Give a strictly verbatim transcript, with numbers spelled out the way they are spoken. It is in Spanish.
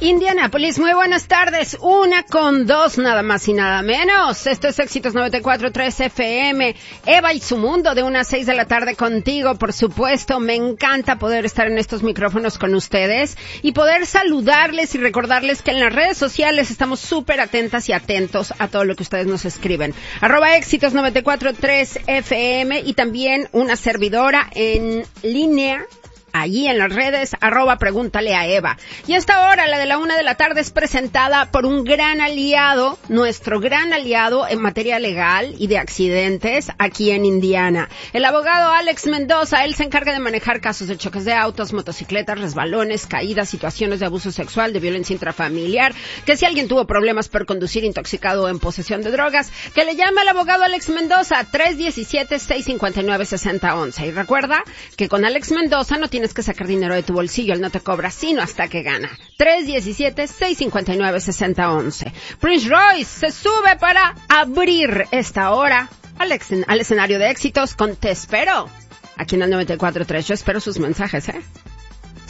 Indianápolis, muy buenas tardes, una con dos, nada más y nada menos. Esto es Éxitos noventa y cuatro punto tres F M, Eva y su mundo, de unas seis de la tarde contigo, por supuesto. Me encanta poder estar en estos micrófonos con ustedes y poder saludarles y recordarles que en las redes sociales estamos súper atentas y atentos a todo lo que ustedes nos escriben. Arroba Éxitos noventa y cuatro punto tres F M y también una servidora en línea, allí en las redes, arroba pregúntale a Eva. Y esta hora, la de la una de la tarde, es presentada por un gran aliado, nuestro gran aliado en materia legal y de accidentes aquí en Indiana. El abogado Alex Mendoza. Él se encarga de manejar casos de choques de autos, motocicletas, resbalones, caídas, situaciones de abuso sexual, de violencia intrafamiliar, que si alguien tuvo problemas por conducir intoxicado o en posesión de drogas, que le llame al abogado Alex Mendoza, tres uno siete, seis cinco nueve, seis cero uno uno. Y recuerda que con Alex Mendoza no tienes que sacar dinero de tu bolsillo, él no te cobra sino hasta que gana. tres uno siete, seis cinco nueve, seis cero uno uno. Prince Royce se sube para abrir esta hora al, ex- al escenario de éxitos con Te Espero, aquí en el noventa y cuatro punto tres. Yo espero sus mensajes, ¿eh?